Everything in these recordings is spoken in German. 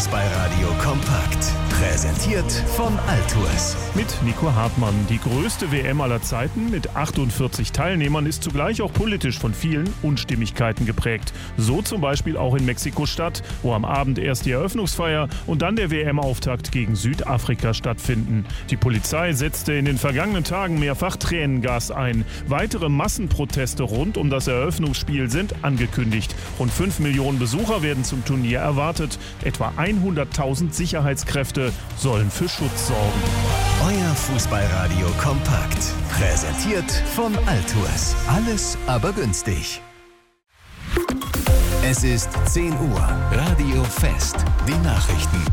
Fußballradio kompakt. Präsentiert von Altours. Mit Nico Hartmann. Die größte WM aller Zeiten mit 48 Teilnehmern ist zugleich auch politisch von vielen Unstimmigkeiten geprägt. So zum Beispiel auch in Mexiko-Stadt, wo am Abend erst die Eröffnungsfeier und dann der WM-Auftakt gegen Südafrika stattfinden. Die Polizei setzte in den vergangenen Tagen mehrfach Tränengas ein. Weitere Massenproteste rund um das Eröffnungsspiel sind angekündigt. Rund 5 Millionen Besucher werden zum Turnier erwartet. Etwa 100.000 Sicherheitskräfte sollen für Schutz sorgen. Euer Fußballradio kompakt. Präsentiert von Altours. Alles aber günstig. Es ist 10 Uhr. Radio Fest. Die Nachrichten.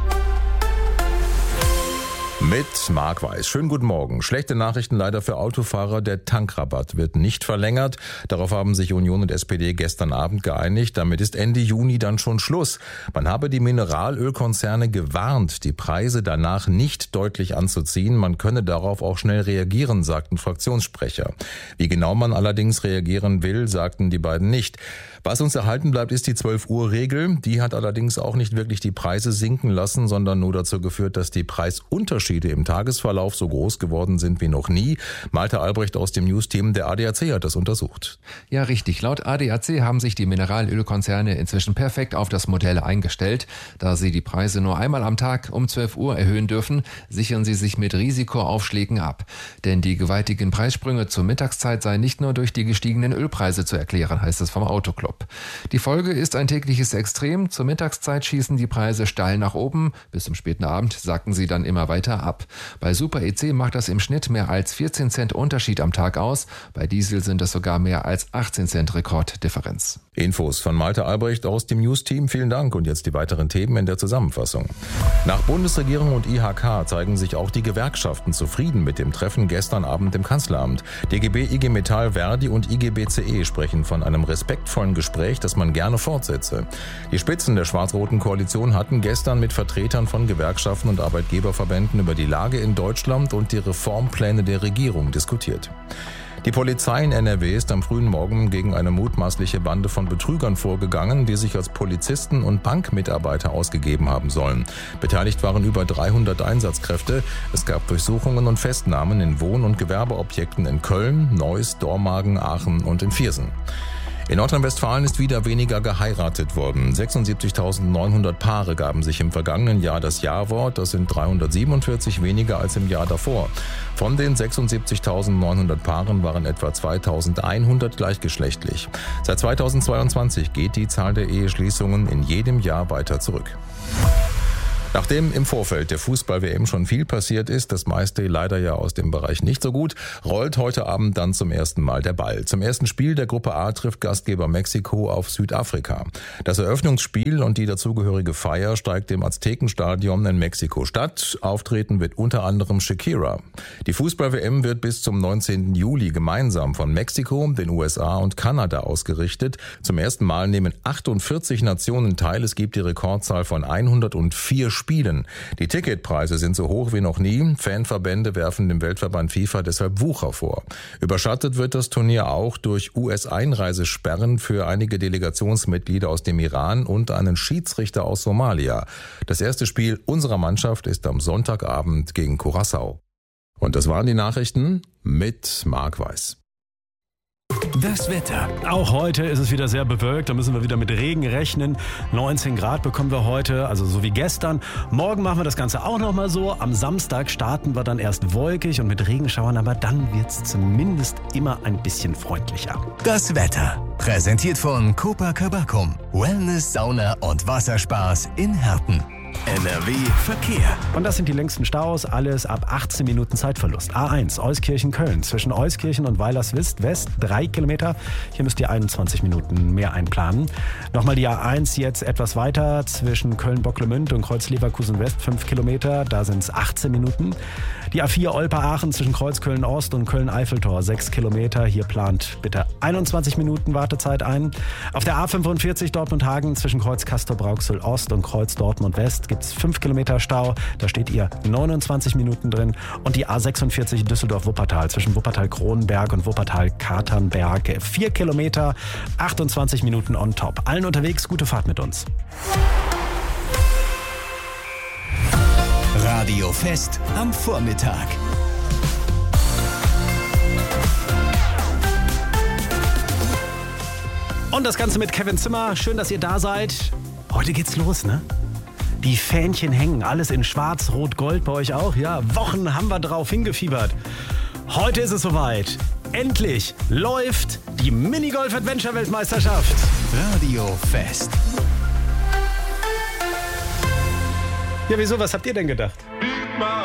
Mit Marc Weiß. Schönen guten Morgen. Schlechte Nachrichten leider für Autofahrer. Der Tankrabatt wird nicht verlängert. Darauf haben sich Union und SPD gestern Abend geeinigt. Damit ist Ende Juni dann schon Schluss. Man habe die Mineralölkonzerne gewarnt, die Preise danach nicht deutlich anzuziehen. Man könne darauf auch schnell reagieren, sagten Fraktionssprecher. Wie genau man allerdings reagieren will, sagten die beiden nicht. Was uns erhalten bleibt, ist die 12-Uhr-Regel. Die hat allerdings auch nicht wirklich die Preise sinken lassen, sondern nur dazu geführt, dass die Preisunterschiede im Tagesverlauf so groß geworden sind wie noch nie. Malte Albrecht aus dem News-Team der ADAC hat das untersucht. Ja, richtig. Laut ADAC haben sich die Mineralölkonzerne inzwischen perfekt auf das Modell eingestellt. Da sie die Preise nur einmal am Tag um 12 Uhr erhöhen dürfen, sichern sie sich mit Risikoaufschlägen ab. Denn die gewaltigen Preissprünge zur Mittagszeit seien nicht nur durch die gestiegenen Ölpreise zu erklären, heißt es vom Autoclub. Die Folge ist ein tägliches Extrem. Zur Mittagszeit schießen die Preise steil nach oben. Bis zum späten Abend sacken sie dann immer weiter ab. Bei Super EC macht das im Schnitt mehr als 14 Cent Unterschied am Tag aus. Bei Diesel sind es sogar mehr als 18 Cent Rekorddifferenz. Infos von Malte Albrecht aus dem News-Team. Vielen Dank. Und jetzt die weiteren Themen in der Zusammenfassung. Nach Bundesregierung und IHK zeigen sich auch die Gewerkschaften zufrieden mit dem Treffen gestern Abend im Kanzleramt. DGB, IG Metall, Verdi und IG BCE sprechen von einem respektvollen Gespräch, das man gerne fortsetze. Die Spitzen der schwarz-roten Koalition hatten gestern mit Vertretern von Gewerkschaften und Arbeitgeberverbänden über die Lage in Deutschland und die Reformpläne der Regierung diskutiert. Die Polizei in NRW ist am frühen Morgen gegen eine mutmaßliche Bande von Betrügern vorgegangen, die sich als Polizisten und Bankmitarbeiter ausgegeben haben sollen. Beteiligt waren über 300 Einsatzkräfte. Es gab Durchsuchungen und Festnahmen in Wohn- und Gewerbeobjekten in Köln, Neuss, Dormagen, Aachen und in Viersen. In Nordrhein-Westfalen ist wieder weniger geheiratet worden. 76.900 Paare gaben sich im vergangenen Jahr das Ja-Wort. Das sind 347 weniger als im Jahr davor. Von den 76.900 Paaren waren etwa 2.100 gleichgeschlechtlich. Seit 2022 geht die Zahl der Eheschließungen in jedem Jahr weiter zurück. Nachdem im Vorfeld der Fußball-WM schon viel passiert ist, das meiste leider ja aus dem Bereich nicht so gut, rollt heute Abend dann zum ersten Mal der Ball. Zum ersten Spiel der Gruppe A trifft Gastgeber Mexiko auf Südafrika. Das Eröffnungsspiel und die dazugehörige Feier steigt im Aztekenstadion in Mexiko-Stadt. Auftreten wird unter anderem Shakira. Die Fußball-WM wird bis zum 19. Juli gemeinsam von Mexiko, den USA und Kanada ausgerichtet. Zum ersten Mal nehmen 48 Nationen teil. Es gibt die Rekordzahl von 104 Spielen. Die Ticketpreise sind so hoch wie noch nie. Fanverbände werfen dem Weltverband FIFA deshalb Wucher vor. Überschattet wird das Turnier auch durch US-Einreisesperren für einige Delegationsmitglieder aus dem Iran und einen Schiedsrichter aus Somalia. Das erste Spiel unserer Mannschaft ist am Sonntagabend gegen Curaçao. Und das waren die Nachrichten mit Marc Weiß. Das Wetter. Auch heute ist es wieder sehr bewölkt, da müssen wir wieder mit Regen rechnen. 19 Grad bekommen wir heute, also so wie gestern. Morgen machen wir das Ganze auch nochmal so. Am Samstag starten wir dann erst wolkig und mit Regenschauern, aber dann wird es zumindest immer ein bisschen freundlicher. Das Wetter. Präsentiert von Copacabana. Wellness, Sauna und Wasserspaß in Herten. NRW Verkehr. Und das sind die längsten Staus, alles ab 18 Minuten Zeitverlust. A1 Euskirchen-Köln, zwischen Euskirchen und Weilerswist West 3 Kilometer. Hier müsst ihr 21 Minuten mehr einplanen. Nochmal die A1 jetzt etwas weiter, zwischen Köln-Bocklemünd und Kreuz-Leverkusen West 5 Kilometer, da sind es 18 Minuten. Die A4 Olpe-Aachen zwischen Kreuz-Köln-Ost und Köln-Eifeltor 6 Kilometer. Hier plant bitte 21 Minuten Wartezeit ein. Auf der A45 Dortmund-Hagen zwischen Kreuz-Castor-Brauxel Ost und Kreuz-Dortmund West gibt es 5 Kilometer Stau. Da steht ihr 29 Minuten drin. Und die A46 Düsseldorf-Wuppertal zwischen Wuppertal-Kronenberg und Wuppertal-Katernberg 4 Kilometer, 28 Minuten on top. Allen unterwegs, gute Fahrt mit uns. Radio Fest am Vormittag. Und das Ganze mit Kevin Zimmer. Schön, dass ihr da seid. Heute geht's los, ne? Die Fähnchen hängen, alles in Schwarz, Rot, Gold bei euch auch. Ja, Wochen haben wir drauf hingefiebert. Heute ist es soweit. Endlich läuft die Minigolf-Adventure-Weltmeisterschaft. Radio Fest. Ja, wieso? Was habt ihr denn gedacht?